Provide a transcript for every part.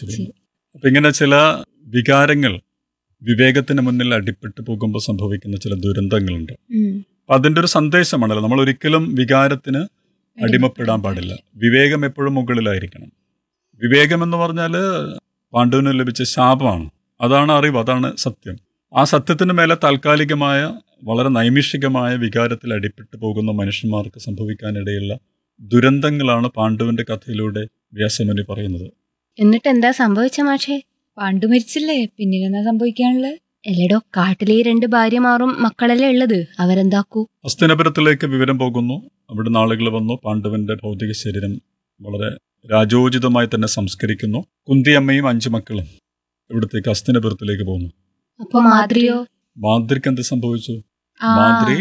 സംഭവിച്ചു പോകുന്നു. അപ്പം ഇങ്ങനെ ചില വികാരങ്ങൾ വിവേകത്തിന് മുന്നിൽ അടിപ്പെട്ടു പോകുമ്പോൾ സംഭവിക്കുന്ന ചില ദുരന്തങ്ങളുണ്ട്. അപ്പം അതിൻ്റെ ഒരു സന്ദേശമാണല്ലോ, നമ്മൾ ഒരിക്കലും വികാരത്തിന് അടിമപ്പെടാൻ പാടില്ല. വിവേകം എപ്പോഴും മുകളിലായിരിക്കണം. വിവേകം എന്ന് പറഞ്ഞാൽ പാണ്ഡുവിന് ലഭിച്ച ശാപമാണ്. അതാണ് അറിവ്, അതാണ് സത്യം. ആ സത്യത്തിന് മേലെ താൽക്കാലികമായ വളരെ നൈമിഷികമായ വികാരത്തിൽ അടിപ്പെട്ടു പോകുന്ന മനുഷ്യന്മാർക്ക് സംഭവിക്കാനിടയുള്ള ദുരന്തങ്ങളാണ് പാണ്ഡുവിന്റെ കഥയിലൂടെ വ്യാസമുനി പറയുന്നത്. എന്നിട്ട് എന്താ സംഭവിച്ച മാഷേ? പാണ്ഡു മരിച്ചില്ലേ, പിന്നീടെന്താ സംഭവിക്കാനുള്ളത്? എല്ലടോ, കാട്ടിലെ 2 ഭാര്യമാരും മക്കളല്ലേ ഉള്ളത്, അവരെന്താക്കൂ? ഹസ്തിനപുരത്തിലേക്ക് വിവരം പോകുന്നു. അവിടെ ആളുകൾ വന്നു. പാണ്ഡുവിന്റെ ഭൗതിക ശരീരം വളരെ രാജോചിതമായി തന്നെ സംസ്കരിക്കുന്നു. കുന്തിയമ്മയും 5 മക്കളും ഇവിടത്തേക്ക് ഹസ്തിനപുരത്തിലേക്ക് പോകുന്നു. അപ്പൊ മാദ്രിയോ? മാദ്രിക്ക് എന്ത് സംഭവിച്ചു? മാദ്രി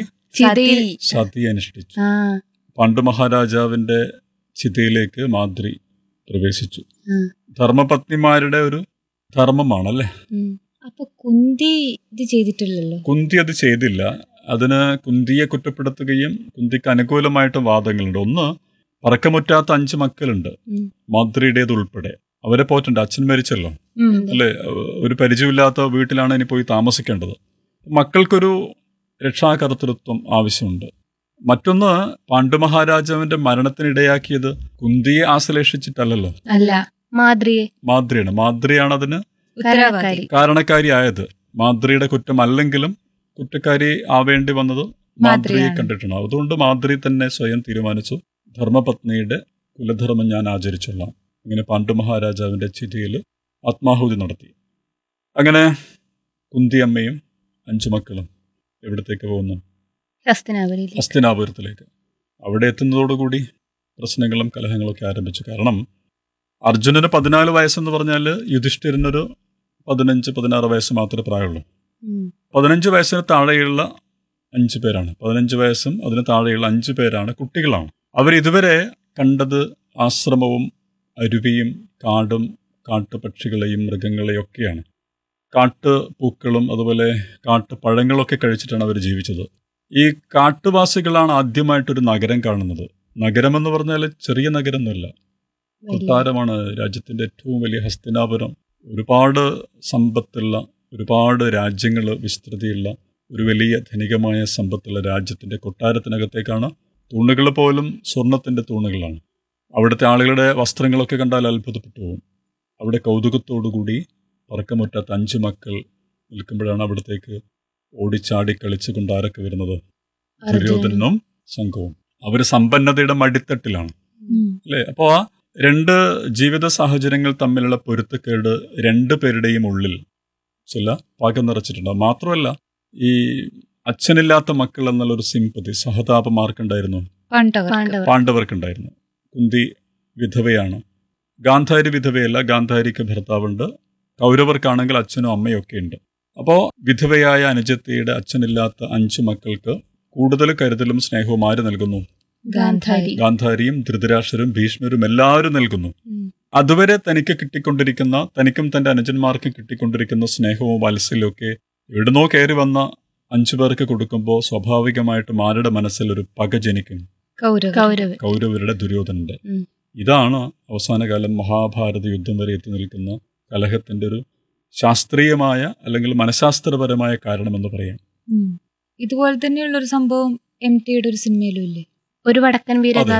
സതി അനുഷ്ഠിച്ചു. പാണ്ഡു മഹാരാജാവിന്റെ ചിതയിലേക്ക് മാദ്രി പ്രവേശിച്ചു. ധർമ്മപത്നിമാരുടെ ഒരു ധർമ്മമാണല്ലേ. അപ്പൊ കുന്തി ഇത് ചെയ്തിട്ടില്ലല്ലോ. കുന്തി അത് ചെയ്തില്ല. അതിന് കുന്തിയെ കുറ്റപ്പെടുത്തുകയും കുന്തിക്ക് അനുകൂലമായിട്ടും വാദങ്ങളുണ്ട്. ഒന്ന്, പറക്കമുറ്റാത്ത 5 മക്കളുണ്ട്, മാദ്രിയുടേത് ഉൾപ്പെടെ. അവരെ പോറ്റണ്ട, അച്ഛൻ മരിച്ചല്ലോ അല്ലേ. ഒരു പരിചയമില്ലാത്ത വീട്ടിലാണ് ഇനി പോയി താമസിക്കേണ്ടത്. മക്കൾക്കൊരു രക്ഷാകർതൃത്വം ആവശ്യമുണ്ട്. മറ്റൊന്ന്, പാണ്ഡു മഹാരാജാവിന്റെ മരണത്തിനിടയാക്കിയത് കുന്തിയെ ആശ്ലേഷിച്ചിട്ടല്ലല്ലോ, അല്ല, മാദ്രിയാണ്. മാദ്രിയാണ് അതിന് കാരണക്കാരിയായത്. മാദ്രിയുടെ കുറ്റമല്ലെങ്കിലും കുറ്റക്കാരി ആവേണ്ടി വന്നത് മാദ്രിയെ കണ്ടിട്ടാണ്. അതുകൊണ്ട് മാദ്രി തന്നെ സ്വയം തീരുമാനിച്ചു, ധർമ്മപത്നിയുടെ കുലധർമ്മം ഞാൻ ആചരിച്ചോളാം. ഇങ്ങനെ പാണ്ഡു മഹാരാജാവിന്റെ ചിതയിൽ ആത്മാഹുതി നടത്തി. അങ്ങനെ കുന്തിയമ്മയും 5 മക്കളും എവിടത്തേക്ക് പോകുന്നു? ഹസ്തിനാപുരത്തിലേക്ക്. അവിടെ എത്തുന്നതോടുകൂടി പ്രശ്നങ്ങളും കലഹങ്ങളൊക്കെ ആരംഭിച്ചു. കാരണം അർജുനന് 14 വയസ്സെന്ന് പറഞ്ഞാൽ യുധിഷ്ഠിരനൊരു 15-16 വയസ്സ് മാത്രമേ പ്രായമുള്ളൂ. 15 വയസ്സിന് താഴെയുള്ള 5 പേരാണ്. 15 വയസ്സും അതിന് താഴെയുള്ള 5 പേരാണ് കുട്ടികളാണ്. അവരിതുവരെ കണ്ടത് ആശ്രമവും അരുവിയും കാടും കാട്ടുപക്ഷികളെയും മൃഗങ്ങളെയും ഒക്കെയാണ്. കാട്ടുപൂക്കളും അതുപോലെ കാട്ടുപഴങ്ങളൊക്കെ കഴിച്ചിട്ടാണ് അവർ ജീവിച്ചത്. ഈ കാട്ടുവാസികളാണ് ആദ്യമായിട്ടൊരു നഗരം കാണുന്നത്. നഗരമെന്ന് പറഞ്ഞാൽ ചെറിയ നഗരമൊന്നുമല്ല, കൊട്ടാരമാണ്. രാജ്യത്തിന്റെ ഏറ്റവും വലിയ ഹസ്തിനാപുരം. ഒരുപാട് സമ്പത്തുള്ള, ഒരുപാട് രാജ്യങ്ങൾ വിസ്തൃതിയുള്ള ഒരു വലിയ ധനികമായ സമ്പത്തുള്ള രാജ്യത്തിന്റെ കൊട്ടാരത്തിനകത്തേക്കാണ്. തൂണുകൾ പോലും സ്വർണത്തിന്റെ തൂണുകളാണ്. അവിടുത്തെ ആളുകളുടെ വസ്ത്രങ്ങളൊക്കെ കണ്ടാൽ അത്ഭുതപ്പെട്ടു പോകും. അവിടെ കൗതുകത്തോടുകൂടി പറക്കമുറ്റാത്ത 5 മക്കൾ നിൽക്കുമ്പോഴാണ് അവിടത്തേക്ക് ഓടിച്ചാടി കളിച്ചുകൊണ്ട് ആരൊക്കെ വരുന്നത്? ദുര്യോധനും സംഘവും. അവര് സമ്പന്നതയുടെ മടിത്തട്ടിലാണ് അല്ലേ. അപ്പോൾ ആ 2 ജീവിത സാഹചര്യങ്ങൾ തമ്മിലുള്ള പൊരുത്തക്കേട് 2 പേരുടെയും ഉള്ളിൽ ചില പക നിറച്ചിട്ടുണ്ട്. മാത്രമല്ല, ഈ അച്ഛനില്ലാത്ത മക്കൾ എന്നുള്ളൊരു സിമ്പതി, സഹതാപം ആർക്കുണ്ടായിരുന്നു? പാണ്ഡവർക്കുണ്ടായിരുന്നു. കുന്തി വിധവയാണ്. ഗാന്ധാരി വിധവയല്ല, ഗാന്ധാരിക്ക് ഭർത്താവുണ്ട്. കൗരവർക്കാണെങ്കിൽ അച്ഛനും അമ്മയും ഒക്കെ ഉണ്ട്. അപ്പോൾ വിധവയായ അനുജത്തിയുടെ അച്ഛനില്ലാത്ത 5 മക്കൾക്ക് കൂടുതൽ കരുതലും സ്നേഹവും ആര് നൽകുന്നു? ഗാന്ധാരിയും ധൃതരാഷ്ട്രരും ഭീഷ്മരും എല്ലാവരും നൽകുന്നു. അതുവരെ തനിക്ക് കിട്ടിക്കൊണ്ടിരിക്കുന്ന, തനിക്കും തന്റെ അനുജന്മാർക്കും കിട്ടിക്കൊണ്ടിരിക്കുന്ന സ്നേഹവും വാത്സല്യവും ഒക്കെ എവിടുന്നോ കയറി വന്ന 5 പേർക്ക് കൊടുക്കുമ്പോൾ സ്വാഭാവികമായിട്ടും ആരുടെ മനസ്സിൽ ഒരു പക ജനിക്കും? കൗരവരുടെ, ദുര്യോധനന്റെ. ഇതാണ് അവസാനകാലം മഹാഭാരത യുദ്ധം വരെ എത്തി നിൽക്കുന്ന കലഹത്തിന്റെ ഒരു ശാസ്ത്രീയമായ അല്ലെങ്കിൽ മനഃശാസ്ത്രപരമായ കാരണമെന്ന് പറയാം. ഇതുപോലെ തന്നെയുള്ളൊരു സംഭവം MTയുടെ ഒരു സിനിമയിലും ഇല്ലേ? ഒരു വടക്കൻ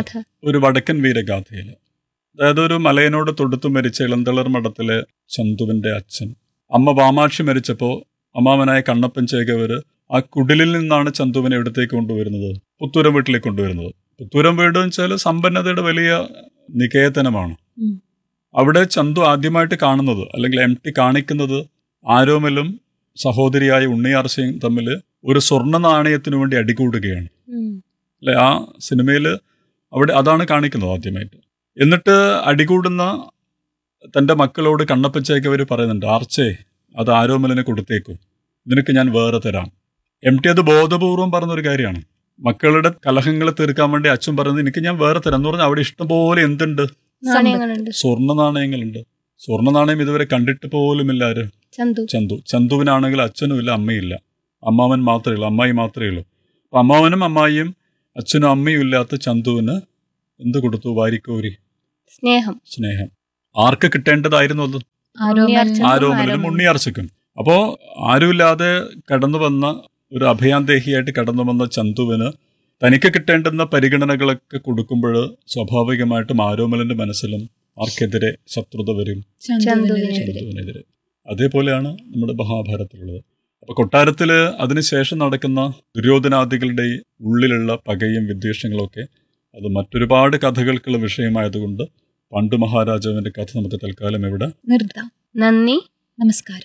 വീരഗാഥയില്. അതായത് ഒരു മലയനോട് തൊടുത്തു മരിച്ച ഇളന്തളർ മഠത്തിലെ ചന്തുവിന്റെ അച്ഛൻ. അമ്മ വാമാക്ഷി മരിച്ചപ്പോൾ അമ്മാവനായ കണ്ണപ്പൻ ചേകവര് ആ കുടിലിൽ നിന്നാണ് ചന്തുവിനെ എവിടത്തേക്ക് കൊണ്ടുവരുന്നത്? പുത്തൂരം വീട്ടിലേക്ക് കൊണ്ടുവരുന്നത്. പുത്തൂരം വീട് എന്ന് വെച്ചാൽ സമ്പന്നതയുടെ വലിയ നികേതനമാണ്. അവിടെ ചന്തു ആദ്യമായിട്ട് കാണുന്നത്, അല്ലെങ്കിൽ MT കാണിക്കുന്നത്, ആരോമലും സഹോദരിയായ ഉണ്ണിയാർച്ചയും തമ്മിൽ ഒരു സ്വർണ്ണ നാണയത്തിനു വേണ്ടി അടികൂടുകയാണ് അല്ലെ. ആ സിനിമയിൽ അവിടെ അതാണ് കാണിക്കുന്നത് ആദ്യമായിട്ട്. എന്നിട്ട് അടികൂടുന്ന തൻ്റെ മക്കളോട് കണ്ണപ്പച്ചേക്കവർ പറയുന്നുണ്ട്, ആർച്ചേ അത് ആരോമലിനെ കൊടുത്തേക്കും, നിനക്ക് ഞാൻ വേറെ തരാം. MT അത് ബോധപൂർവം പറഞ്ഞൊരു കാര്യമാണ്. മക്കളുടെ കലഹങ്ങൾ തീർക്കാൻ വേണ്ടി അച്ഛൻ പറയുന്നത് എനിക്ക് ഞാൻ വേറെ തരാം എന്ന് പറഞ്ഞാൽ അവിടെ ഇഷ്ടംപോലെ എന്തുണ്ട്? സ്വർണ്ണ നാണയങ്ങളുണ്ട്. സ്വർണ്ണ നാണയം ഇതുവരെ കണ്ടിട്ട് പോലുമില്ല ആര്? ചന്തുവിനാണെങ്കിൽ അച്ഛനും ഇല്ല, അമ്മയില്ല, അമ്മാവൻ മാത്രമേ ഉള്ളൂ, അമ്മായി മാത്രമേ ഉള്ളൂ. അപ്പൊ അമ്മാവനും അമ്മായിയും അച്ഛനും അമ്മയും ഇല്ലാത്ത ചന്തുവിന് എന്ത് കൊടുത്തു? വാരിക്കോരി സ്നേഹം. ആർക്ക് കിട്ടേണ്ടതായിരുന്നു അത്? ആരോമലിനും ഉണ്ണിയാർച്ചയ്ക്കും. അപ്പോ ആരുമില്ലാതെ കടന്നു വന്ന ഒരു അഭയാന്തേഹിയായിട്ട് കടന്നു വന്ന ചന്തുവിന് തനിക്ക് കിട്ടേണ്ടുന്ന പരിഗണനകളൊക്കെ കൊടുക്കുമ്പോൾ സ്വാഭാവികമായിട്ടും ആരോമലിന്റെ മനസ്സിലും ആർക്കെതിരെ ശത്രുത വരും? ചന്തുവിനെതിരെ. അതേപോലെയാണ് നമ്മുടെ മഹാഭാരതത്തിലുള്ളത്. അപ്പൊ കൊട്ടാരത്തില് അതിനുശേഷം നടക്കുന്ന ദുര്യോധനാദികളുടെ ഉള്ളിലുള്ള പകയും വിദ്വേഷങ്ങളും ഒക്കെ അത് മറ്റൊരുപാട് കഥകൾക്കുള്ള വിഷയമായതുകൊണ്ട് പാണ്ഡു മഹാരാജാവിന്റെ കഥ നമുക്ക് തൽക്കാലം ഇവിടെ നിർത്താം. നന്ദി, നമസ്കാരം.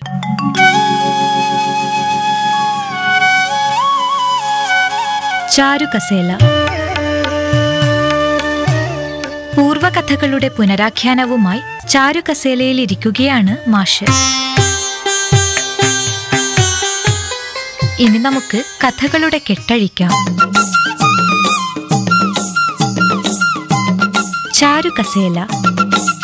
ചാരുകസേല പൂർവകഥകളുടെ പുനരാഖ്യാനവുമായി ചാരുകസേലയിൽ ഇരിക്കുകയാണ് മാഷ്. ഇനി നമുക്ക് കഥകളുടെ കെട്ടഴിക്കാം. ചാരുകസേല.